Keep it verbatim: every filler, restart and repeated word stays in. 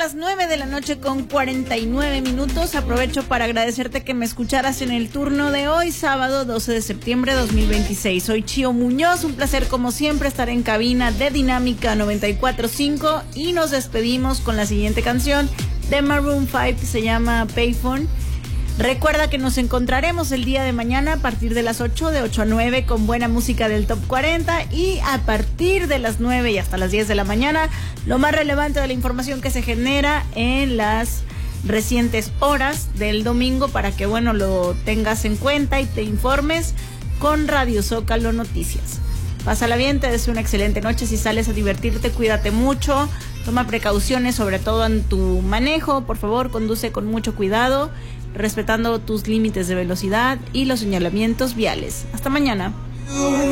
las nueve de la noche con cuarenta y nueve minutos. Aprovecho para agradecerte que me escucharas en el turno de hoy, sábado doce de septiembre de dos mil veintiséis. Soy Chio Muñoz, un placer como siempre estar en cabina de Dinámica noventa y cuatro punto cinco y nos despedimos con la siguiente canción de Maroon cinco que se llama Payphone. Recuerda que nos encontraremos el día de mañana a partir de las ocho, de ocho a nueve, con buena música del Top cuarenta, y a partir de las nueve y hasta las diez de la mañana, lo más relevante de la información que se genera en las recientes horas del domingo, para que, bueno, lo tengas en cuenta y te informes con Radio Zócalo Noticias. Pásala bien, te deseo una excelente noche. Si sales a divertirte, cuídate mucho, toma precauciones, sobre todo en tu manejo. Por favor, conduce con mucho cuidado, respetando tus límites de velocidad y los señalamientos viales. Hasta mañana.